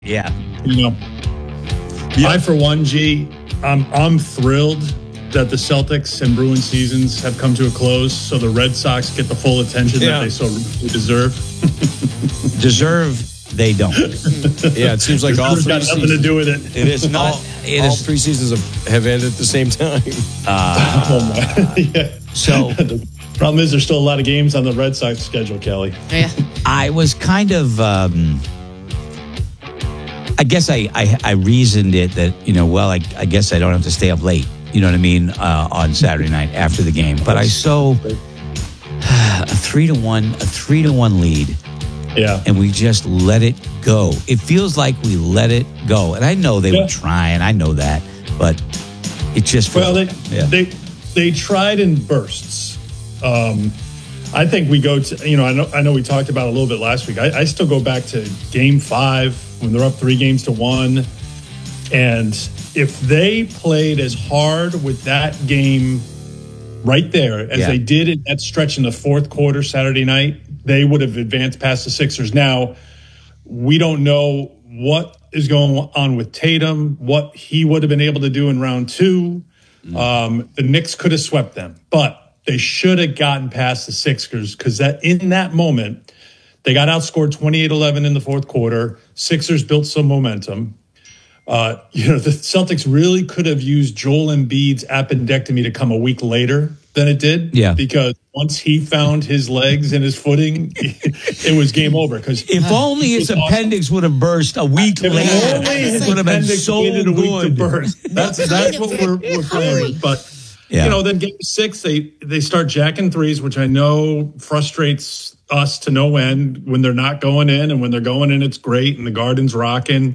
Yeah. You know, I, for one, I'm thrilled that the Celtics and Bruins seasons have come to a close, so the Red Sox get the full attention that they so richly deserve. They don't. Yeah, it seems like all three got nothing seasons. to do with it. It is not. All three seasons have ended at the same time. Yeah. So The problem is there's still a lot of games on the Red Sox schedule, Kelly. Yeah. I was kind of, I guess I reasoned it that, I guess I don't have to stay up late, you know what I mean, on Saturday night after the game. But I saw a 3-1 lead. Yeah. And we just let it go. It feels like we let it go. And I know they were trying. I know that. But it just feels they tried in bursts. I think we go to, I know we talked about it a little bit last week. I still go back to Game 5 when they're up 3-1. And if they played as hard with that game right there as they did in that stretch in the fourth quarter Saturday night, they would have advanced past the Sixers. Now, we don't know what is going on with Tatum, what he would have been able to do in round 2. The Knicks could have swept them, but they should have gotten past the Sixers because in that moment, they got outscored 28-11 in the fourth quarter. Sixers built some momentum. The Celtics really could have used Joel Embiid's appendectomy to come a week later than it did. Yeah. Because once he found his legs and his footing, it was game over. Because if only his appendix would have burst a week later, it would have been so good. A week to burst. That's what we're playing with. But then game 6, they start jacking threes, which I know frustrates us to no end when they're not going in, and when they're going in, it's great, and the Garden's rocking.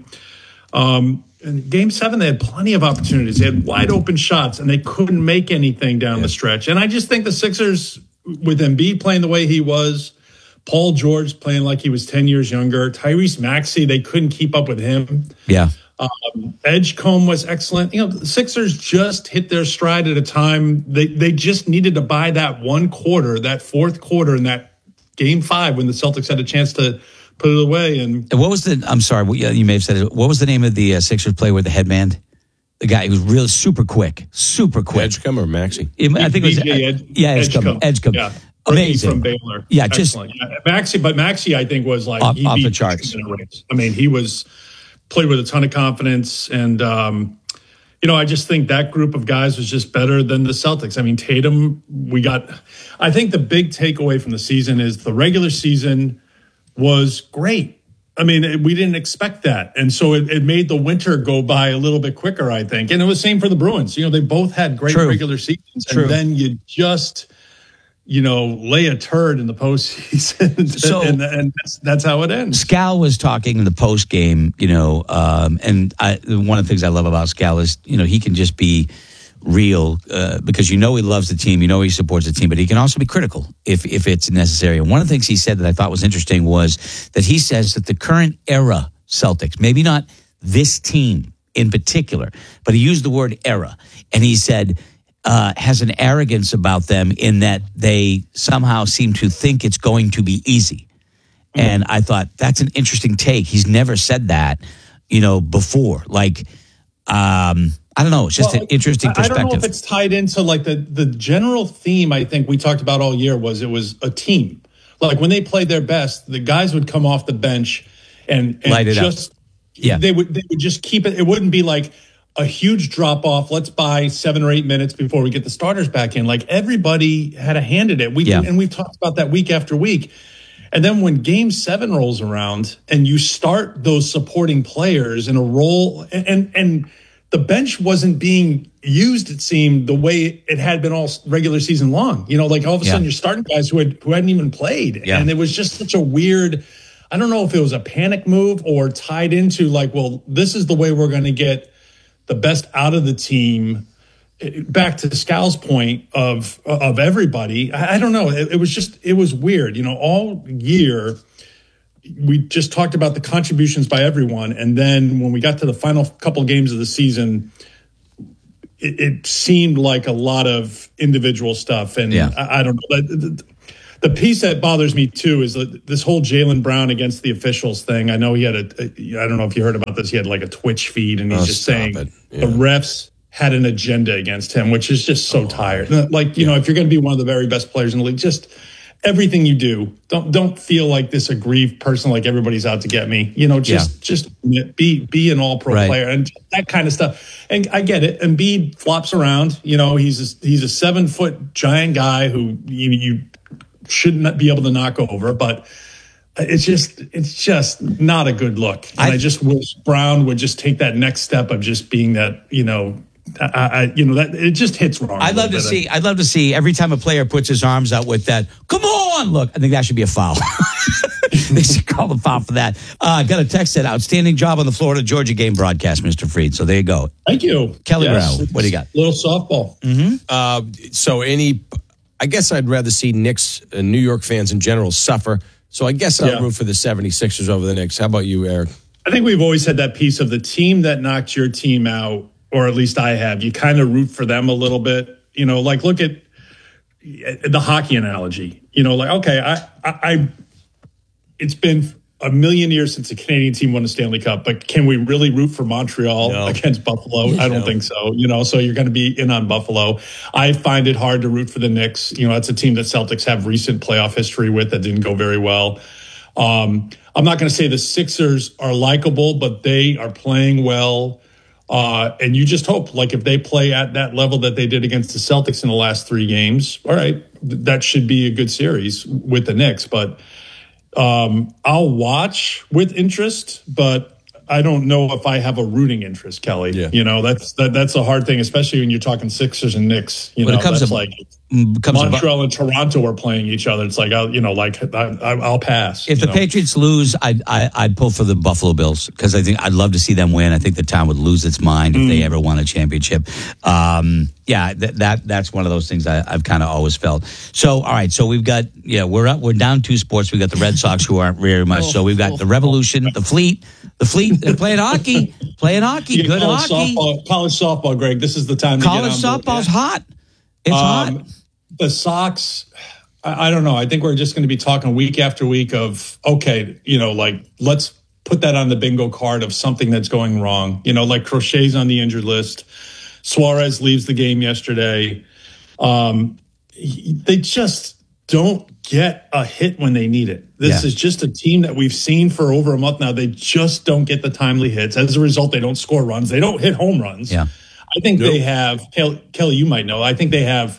In Game 7, they had plenty of opportunities. They had wide open shots, and they couldn't make anything down the stretch. And I just think the Sixers, with Embiid playing the way he was, Paul George playing like he was 10 years younger, Tyrese Maxey, they couldn't keep up with him. Yeah. Edgecombe was excellent. The Sixers just hit their stride at a time. They just needed to buy that one quarter, that fourth quarter in that Game 5 when the Celtics had a chance to put it away. And what was I'm sorry, you may have said it. What was the name of the Sixers player with the headband? The guy who was really super quick. Edgecombe or Maxey? I think it was Edgecombe. Yeah. Amazing. From Baylor. Yeah, excellent. Maxey, I think, was like off the charts. I mean, he played with a ton of confidence, and I just think that group of guys was just better than the Celtics. I mean, Tatum, I think the big takeaway from the season is the regular season was great. I mean, we didn't expect that. And so it made the winter go by a little bit quicker, I think. And it was the same for the Bruins. They both had great regular seasons. And then you just, lay a turd in the postseason. So, and that's how it ends. Scal was talking in the post game, and one of the things I love about Scal is, he can just be real because he loves the team, he supports the team, but he can also be critical if it's necessary. And one of the things he said that I thought was interesting was that he says that the current era Celtics, maybe not this team in particular, but he used the word era, and he said has an arrogance about them in that they somehow seem to think it's going to be easy. And I thought that's an interesting take. He's never said that, before. I don't know. It's just an interesting perspective. I don't know if it's tied into the general theme I think we talked about all year was it was a team. Like when they played their best, the guys would come off the bench and light it just up. Yeah. They would just keep it. It wouldn't be like a huge drop off. Let's buy 7 or 8 minutes before we get the starters back in. Like everybody had a hand in it. And we've talked about that week after week. And then when Game 7 rolls around and you start those supporting players in a role and the bench wasn't being used, it seemed, the way it had been all regular season long. All of a sudden you're starting guys who hadn't even played. Yeah. And it was just such a weird, I don't know if it was a panic move or tied into this is the way we're going to get the best out of the team. Back to Scal's point of everybody. I don't know. It was weird. All year we just talked about the contributions by everyone. And then when we got to the final couple of games of the season, it seemed like a lot of individual stuff. And I don't know. The piece that bothers me too is this whole Jaylen Brown against the officials thing. I know he had I don't know if you heard about this. He had like a Twitch feed, and he's just saying the refs had an agenda against him, which is just so tired. Like, you know, if you're going to be one of the very best players in the league, just everything you do, don't feel like this aggrieved person, like everybody's out to get me. You know, just be an all-pro player and that kind of stuff. And I get it. Embiid flops around. You know, he's a 7-foot giant guy who you shouldn't be able to knock over, but it's just not a good look. And I just wish Brown would just take that next step of just being that, you know, that it just hits wrong. I'd love to see every time a player puts his arms out with that, come on, look, I think that should be a foul. They should call the foul for that. Got a text that outstanding job on the Florida-Georgia game broadcast, Mr. Freed. So there you go. Thank you. Kelly Brown, what do you got? Little softball. I guess I'd rather see Knicks and New York fans in general suffer. So I guess I'll root for the 76ers over the Knicks. How about you, Eric? I think we've always had that piece of the team that knocked your team out, or at least I have. You kind of root for them a little bit. You know, like look at the hockey analogy. You know, like, okay, it's been a million years since a Canadian team won a Stanley Cup, but can we really root for Montreal against Buffalo? I don't think so. You know, so you're going to be in on Buffalo. I find it hard to root for the Knicks. You know, that's a team that Celtics have recent playoff history with that didn't go very well. I'm not going to say the Sixers are likable, but they are playing well. And you just hope, like, if they play at that level that they did against the Celtics in the last 3 games, all right, that should be a good series with the Knicks. But I'll watch with interest, but I don't know if I have a rooting interest, Kelly. Yeah. You know, that's a hard thing, especially when you're talking Sixers and Knicks. You know, that's like Montreal and Toronto are playing each other. It's like, I'll pass. If the Patriots lose, I'd pull for the Buffalo Bills because I think I'd love to see them win. I think the town would lose its mind if they ever won a championship. That's one of those things I've kind of always felt. So, all right, so we've got we're down 2 sports. We've got the Red Sox who aren't very much. So we've got the Revolution, the Fleet. They're playing hockey. Good hockey. College softball, Greg. This is the time. College softball's hot. It's hot. The Sox, I don't know. I think we're just going to be talking week after week of, okay, you know, like, let's put that on the bingo card of something that's going wrong. You know, like Crochet's on the injured list. Suarez leaves the game yesterday. They just don't get a hit when they need it. This is just a team that we've seen for over a month now. They just don't get the timely hits. As a result, they don't score runs. They don't hit home runs. Yeah. I think they have, Kelly, you might know, I think they have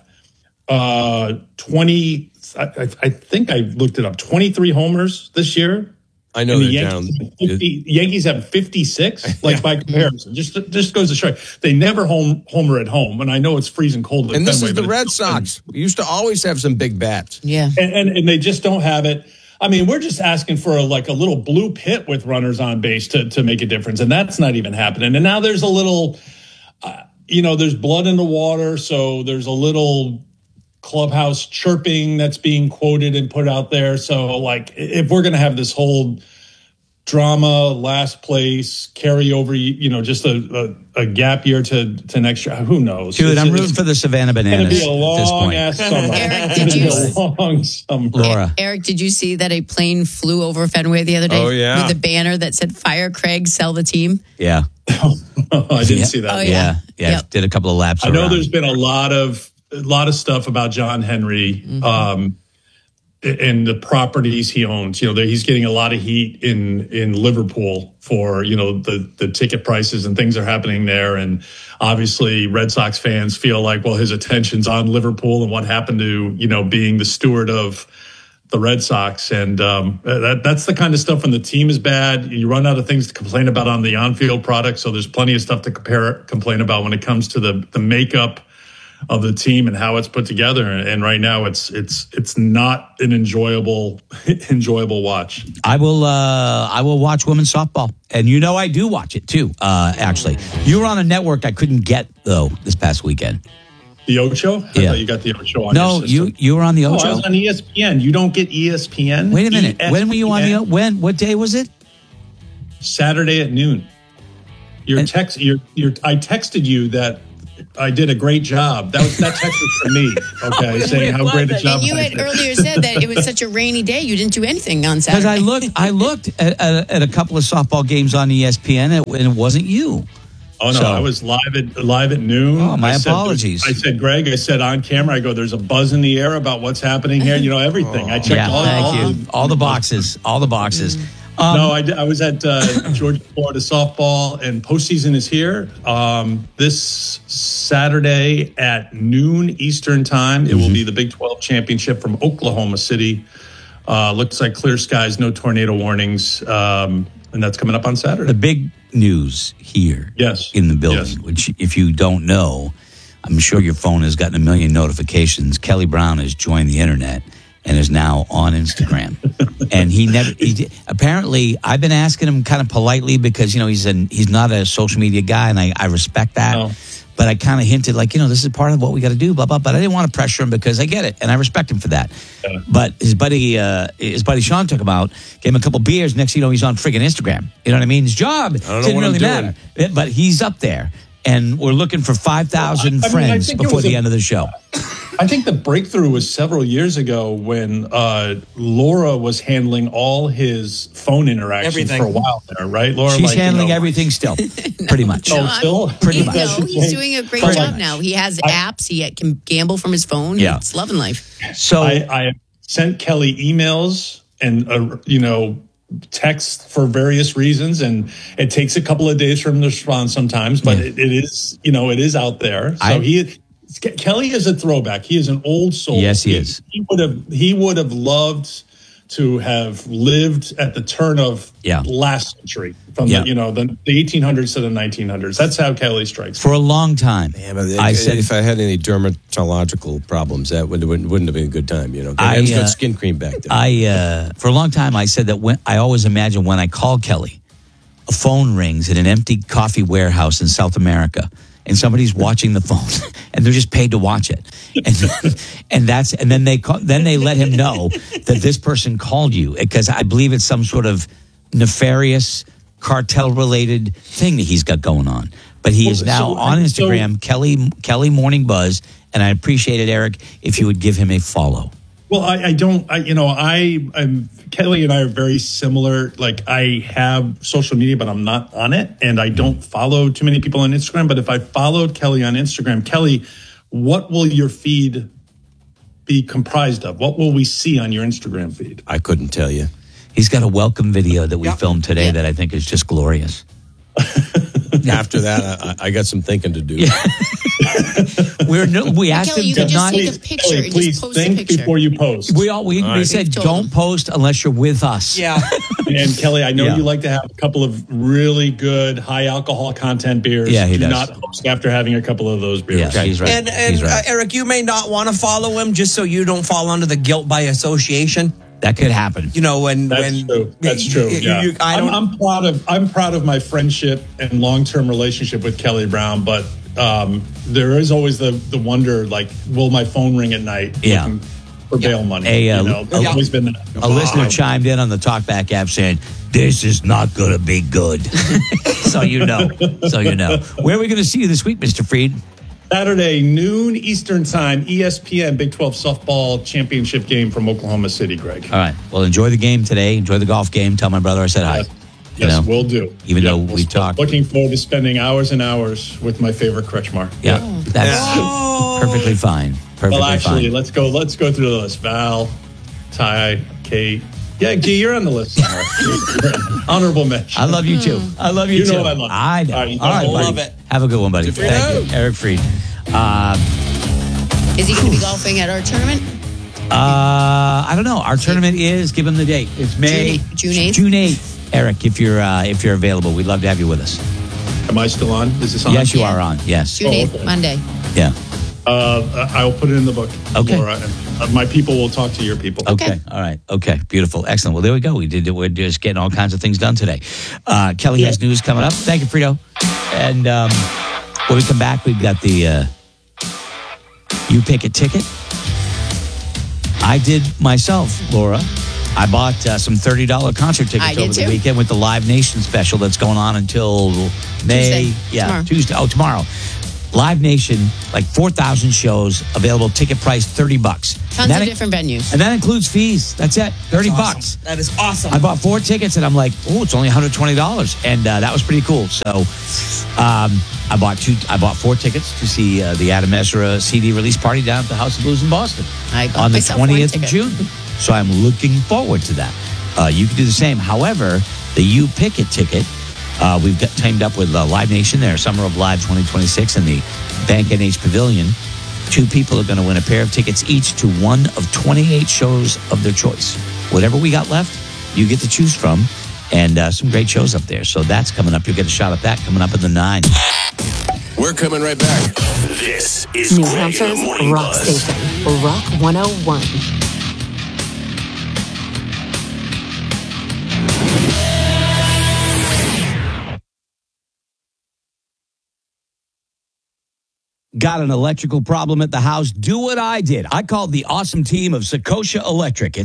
20, I think I looked it up, 23 homers this year. I know they're down. Yankees have 56, by comparison. Just goes to show they never homer at home. And I know it's freezing cold. And this is the Red Sox. We used to always have some big bats. Yeah. And they just don't have it. I mean, we're just asking for a little blue pit with runners on base to make a difference. And that's not even happening. And now there's a little, there's blood in the water. So there's a little clubhouse chirping that's being quoted and put out there. So, like, if we're going to have this whole drama, last place, carry over, just a gap year to next year, who knows? Dude, I'm rooting for the Savannah Bananas. It's going to be a long-ass summer. Laura. Eric, did you see that a plane flew over Fenway the other day? Oh, yeah. With a banner that said, "Fire Craig, sell the team"? Yeah. I didn't see that. Oh, yeah. Yep. Did a couple of laps I know there's been a lot of stuff about John Henry and the properties he owns. He's getting a lot of heat in Liverpool for, the ticket prices and things are happening there. And obviously Red Sox fans feel like, well, his attention's on Liverpool and what happened to, being the steward of the Red Sox. And that's the kind of stuff when the team is bad, you run out of things to complain about on the on-field product. So there's plenty of stuff to complain about when it comes to the makeup of the team and how it's put together. And right now it's not an enjoyable watch. I will watch women's softball. And I do watch it too. Actually, you were on a network I couldn't get though this past weekend. The Ocho? I thought you got the Ocho on your system. you were on the Ocho? I was on ESPN. You don't get ESPN? Wait a minute. ESPN. When were you on the when? What day was it? Saturday at noon. I texted you that I did a great job. That text was from me, okay, saying how great a job And you I had did. earlier said that it was such a rainy day, you didn't do anything on Because Saturday. I looked at a couple of softball games on ESPN, and it wasn't you. Oh no, So- I was live at noon. Oh, my I said- apologies. I said, Greg, I said on camera, I go, there's a buzz in the air about what's happening here. You know, everything. I checked Yeah, thank you. All the boxes. No, I was at Georgia, Florida softball, and postseason is here. This Saturday at noon Eastern time, it will be the Big 12 championship from Oklahoma City. Looks like clear skies, no tornado warnings, and that's coming up on Saturday. The big news here Yes. in the building, Yes. which if you don't know, I'm sure your phone has gotten a million notifications. Kelly Brown has joined the internet and is now on Instagram. And apparently I've been asking him kind of politely because, you know, he's not a social media guy, and I respect that. No. But I kind of hinted like, you know, this is part of what we got to do, blah, blah, but I didn't want to pressure him because I get it. And I respect him for that. Yeah. But his buddy Sean took him out, gave him a couple beers. Next thing you know, he's on friggin' Instagram. You know what I mean? His job know didn't what I'm really doing. matter. But he's up there. And we're looking for 5,000 I friends think it before was the a- end of the show. I think the breakthrough was several years ago when Laura was handling all his phone interactions Everything. for a while there, right? Laura, She's like, you handling know, everything still, pretty much. Oh, still? Pretty You much. know, he's doing a great Pretty job much. now. He has apps. He can gamble from his phone. Yeah. He's loving life. So I sent Kelly emails and text for various reasons, and it takes a couple of days for him to respond sometimes, but it is out there. So Kelly is a throwback. He is an old soul. Yes, he is. He would have loved to have lived at the turn of last century, from the 1800s to the 1900s. That's how Kelly strikes. for a long time, Yeah, but I said, if I had any dermatological problems, that wouldn't have been a good time. You know, I, I got skin cream back then. for a long time, I said that I always imagine when I call Kelly, a phone rings in an empty coffee warehouse in South America, and somebody's watching the phone, and they're just paid to watch it, and then they let him know that this person called you because I believe it's some sort of nefarious cartel related thing that he's got going on. But he is now on Instagram, Kelly Morning Buzz, and I appreciate it, Eric, if you would give him a follow. Well, Kelly and I are very similar. Like, I have social media, but I'm not on it, and I don't follow too many people on Instagram. But if I followed Kelly on Instagram, Kelly, what will your feed be comprised of? What will we see on your Instagram feed? I couldn't tell you. He's got a welcome video that we filmed today that I think is just glorious. After that, I got some thinking to do. We asked Kelly, him you to can just not. take a picture and please just post a think picture. before you post. We said Told don't him. post unless you're with us. Yeah. And Kelly, I know Yeah. you like to have a couple of really good high alcohol content beers. Yeah, he Do does. not post after having a couple of those beers. Yeah, he's right. And he's right. Eric, you may not want to follow him just so you don't fall under the guilt by association. That could happen. You know, That's true. That's true. Yeah. I'm proud of my friendship and long-term relationship with Kelly Brown, but there is always the wonder, like, will my phone ring at night? Yeah. looking for bail money. There's always been that. A listener chimed in on the Talkback app saying, "This is not going to be good." So you know. Where are we going to see you this week, Mr. Freed? Saturday, noon Eastern time, ESPN Big 12 softball championship game from Oklahoma City, Greg. All right. Well, enjoy the game today. Enjoy the golf game. Tell my brother I said hi. Yes, we'll do. Even though we'll we start talked. Looking forward to spending hours and hours with my favorite Kretschmar. Yeah, that's perfectly fine. Perfectly Well, actually, fine. let's go through the list. Val, Ty, Kate. Yeah, G, you're on the list somewhere. Honorable mention. I love you too. I love you You too. know I love you. I know. All right, All right, buddy. love it. Have a good one, buddy. Thank you, Eric Freed. Is he going to be golfing at our tournament? I don't know. Our tournament is. Give him the date. It's May June 8th? June 8th. Eric, if you're available, we'd love to have you with us. Am I still on? Is this on? Yes, you Yeah. are on. Yes. June 8th, okay. Monday. Yeah. I'll put it in the book. Okay. Laura, and my people will talk to your people. Okay. All right. Okay. Beautiful. Excellent. Well, there we go. We're just getting all kinds of things done today. Kelly has news coming up. Thank you, Frito. And when we come back, we've got the You Pick a Ticket. I did myself, Laura. I bought some $30 concert I tickets did over the too. weekend with the Live Nation special that's going on until May. Tuesday. Tomorrow. Tuesday. Oh, tomorrow. Live Nation, like 4,000 shows, available ticket price $30. Tons of different venues. And that includes fees. That's it, $30. That is awesome. I bought 4 tickets and I'm like, oh, it's only $120. And that was pretty cool. So I bought 4 tickets to see the Adam Ezra CD release party down at the House of Blues in Boston I bought on the myself 1 20th of ticket. June. So I'm looking forward to that. You can do the same. However, the You Pick It ticket, we've got teamed up with Live Nation, their Summer of Live 2026 in the Bank NH Pavilion. 2 people are going to win a pair of tickets each to one of 28 shows of their choice. Whatever we got left, you get to choose from. And some great shows up there. So that's coming up. You'll get a shot at that coming up at the 9. We're coming right back. This is New Greg in the Hampshire's Morning rock Buzz. station, Rock 101. Got an electrical problem at the house? Do what I did. I called the awesome team of Secosha Electric at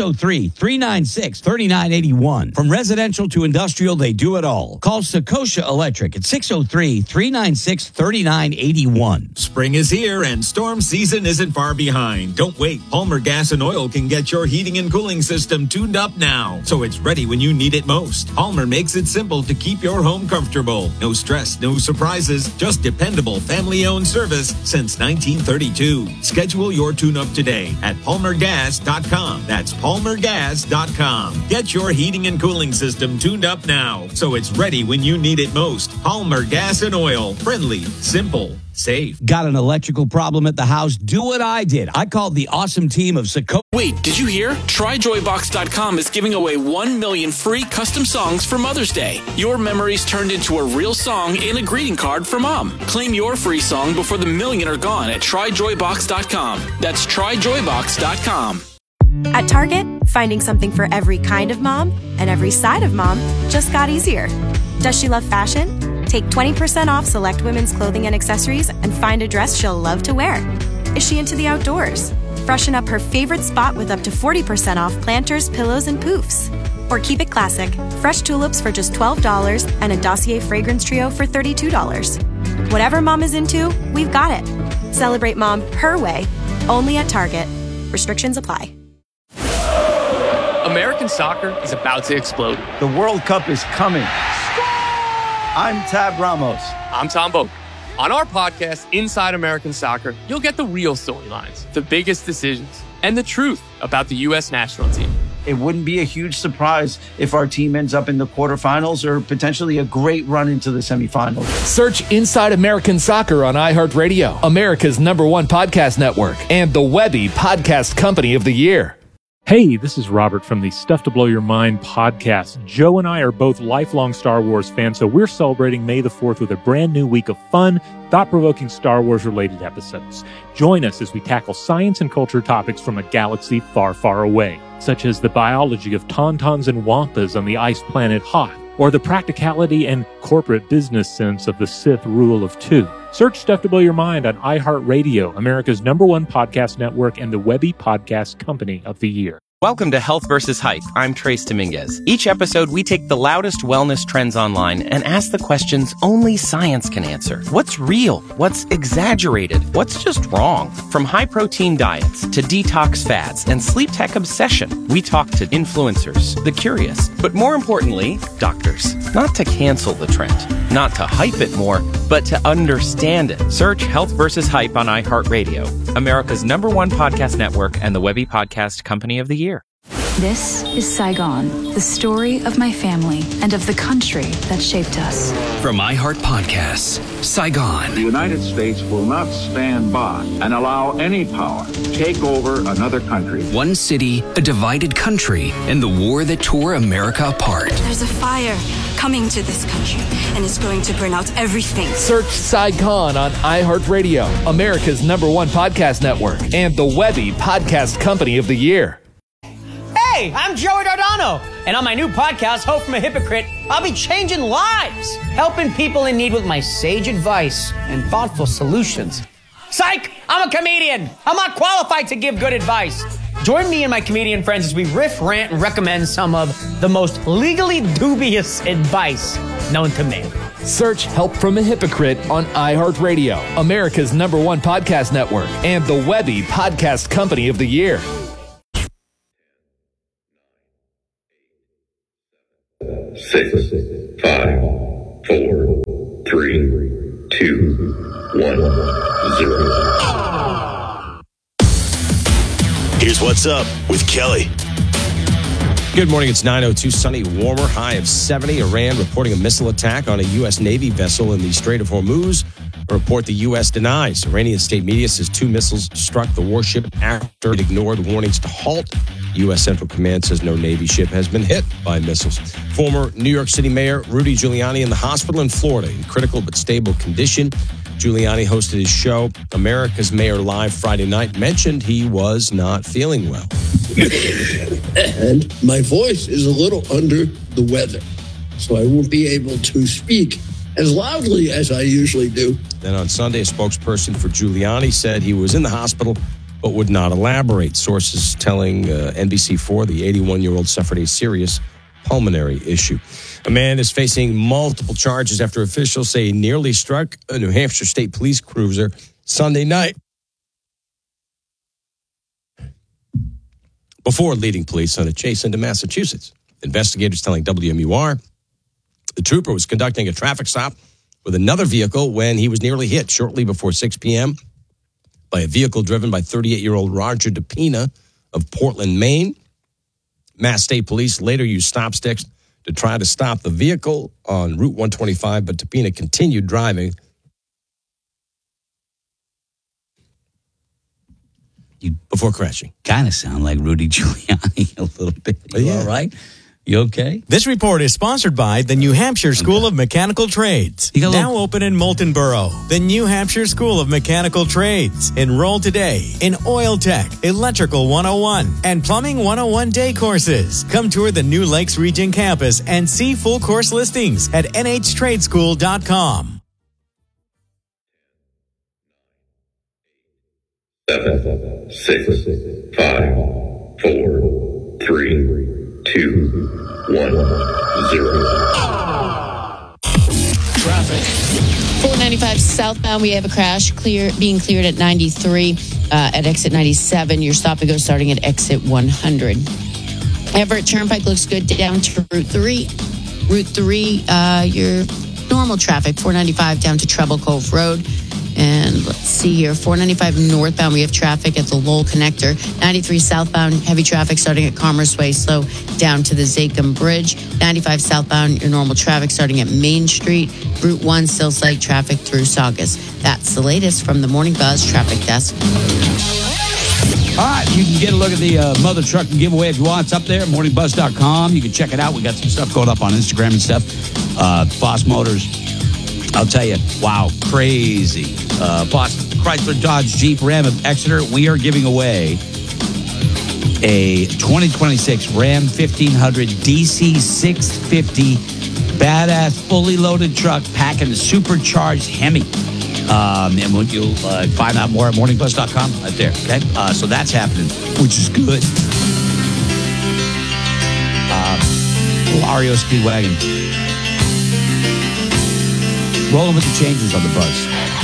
603-396-3981. From residential to industrial, they do it all. Call Secosha Electric at 603-396-3981. Spring is here and storm season isn't far behind. Don't wait. Palmer Gas and Oil can get your heating and cooling system tuned up now, so it's ready when you need it most. Palmer makes it simple to keep your home comfortable. No stress, no surprises, just dependable family-owned service since 1932. Schedule your tune-up today at palmergas.com. That's palmergas.com. Get your heating and cooling system tuned up now, so it's ready when you need it most. Palmer Gas and Oil. Friendly, simple, safe. Got an electrical problem at the house? Do what I did. I called the awesome team of Secosha. Wait, did you hear? TryJoyBox.com is giving away 1 million free custom songs for Mother's Day. Your memories turned into a real song and a greeting card for Mom. Claim your free song before the million are gone at TryJoyBox.com. That's TryJoyBox.com. At Target, finding something for every kind of mom and every side of mom just got easier. Does she love fashion? Take 20% off select women's clothing and accessories and find a dress she'll love to wear. Is she into the outdoors? Freshen up her favorite spot with up to 40% off planters, pillows, and poofs. Or keep it classic. Fresh tulips for just $12 and a Dossier fragrance trio for $32. Whatever mom is into, we've got it. Celebrate mom her way, only at Target. Restrictions apply. American soccer is about to explode. The World Cup is coming. I'm Tab Ramos. I'm Tom Boak. On our podcast, Inside American Soccer, you'll get the real storylines, the biggest decisions, and the truth about the U.S. national team. It wouldn't be a huge surprise if our team ends up in the quarterfinals or potentially a great run into the semifinals. Search Inside American Soccer on iHeartRadio, America's #1 podcast network, and the Webby Podcast Company of the Year. Hey, this is Robert from the Stuff to Blow Your Mind podcast. Joe and I are both lifelong Star Wars fans, so we're celebrating May the 4th with a brand new week of fun, thought-provoking Star Wars-related episodes. Join us as we tackle science and culture topics from a galaxy far, far away, such as the biology of tauntauns and wampas on the ice planet Hoth, or the practicality and corporate business sense of the Sith rule of 2. Search Stuff to Blow Your Mind on iHeartRadio, America's #1 podcast network, and the Webby Podcast Company of the Year. Welcome to Health vs. Hype. I'm Trace Dominguez. Each episode, we take the loudest wellness trends online and ask the questions only science can answer. What's real? What's exaggerated? What's just wrong? From high-protein diets to detox fads and sleep tech obsession, we talk to influencers, the curious, but more importantly, doctors. Not to cancel the trend, not to hype it more, but to understand it. Search Health vs. Hype on iHeartRadio, America's #1 podcast network, and the Webby Podcast Company of the Year. This is Saigon, the story of my family and of the country that shaped us. From iHeart Podcasts, Saigon. The United States will not stand by and allow any power to take over another country. One city, a divided country, and the war that tore America apart. There's a fire coming to this country, and it's going to burn out everything. Search Saigon on iHeartRadio, America's #1 podcast network, and the Webby Podcast Company of the Year. Hey, I'm Joey Dardano, and on my new podcast, Hope from a Hypocrite, I'll be changing lives, helping people in need with my sage advice and thoughtful solutions. Psych! I'm a comedian. I'm not qualified to give good advice. Join me and my comedian friends as we riff, rant, and recommend some of the most legally dubious advice known to man. Search Help from a Hypocrite on iHeartRadio, America's #1 podcast network, and the Webby Podcast Company of the Year. 6, 5, 4, 3, 2, 1, 0. Here's what's up with Kelly. Good morning. It's 9:02. Sunny, warmer, high of 70. Iran reporting a missile attack on a U.S. Navy vessel in the Strait of Hormuz. A report the U.S. denies. Iranian state media says 2 missiles struck the warship after it ignored warnings to halt. U.S. Central Command says no Navy ship has been hit by missiles. Former New York City Mayor Rudy Giuliani in the hospital in Florida in critical but stable condition. Giuliani hosted his show, America's Mayor Live, Friday night, mentioned he was not feeling well. And my voice is a little under the weather, so I won't be able to speak as loudly as I usually do. Then on Sunday, a spokesperson for Giuliani said he was in the hospital but would not elaborate. Sources telling NBC4 the 81-year-old suffered a serious pulmonary issue. A man is facing multiple charges after officials say he nearly struck a New Hampshire State Police cruiser Sunday night before leading police on a chase into Massachusetts. Investigators telling WMUR the trooper was conducting a traffic stop with another vehicle when he was nearly hit shortly before 6 p.m. by a vehicle driven by 38-year-old Roger DePina of Portland, Maine. Mass State Police later used stop sticks to try to stop the vehicle on Route 125, but DePina continued driving. Before crashing. Kind of sound like Rudy Giuliani a little bit. You all right? You okay? This report is sponsored by the New Hampshire School of Mechanical Trades. Now open in Moulton Borough. The New Hampshire School of Mechanical Trades. Enroll today in Oil Tech, Electrical 101, and Plumbing 101 day courses. Come tour the New Lakes Region campus and see full course listings at nhtradeschool.com. 7, 6, 5, 4, 3, 2, 1, 0. Traffic. 495 southbound, we have a crash being cleared at 93 at exit 97. Your stop and go starting at exit 100. Everett Turnpike looks good down to Route 3. Route 3, your normal traffic, 495 down to Treble Cove Road. And let's see here, 495 northbound, we have traffic at the Lowell Connector. 93 southbound, heavy traffic starting at Commerce Way, slow down to the Zachem Bridge. 95 southbound, your normal traffic starting at Main Street. Route 1, still slight traffic through Saugus. That's the latest from the Morning Buzz Traffic Desk. All right, you can get a look at the Mother Truck giveaway if you want. It's up there, morningbuzz.com. You can check it out. We got some stuff going up on Instagram and stuff. Foss Motors, I'll tell you, wow, crazy. Foss Chrysler Dodge Jeep Ram of Exeter, we are giving away a 2026 Ram 1500 DC 650 badass, fully loaded truck packing a supercharged Hemi. And you'll find out more at morningbuzz.com right there, okay? So that's happening, which is good. Lario Speedwagon. Rolling with the changes on the buzz.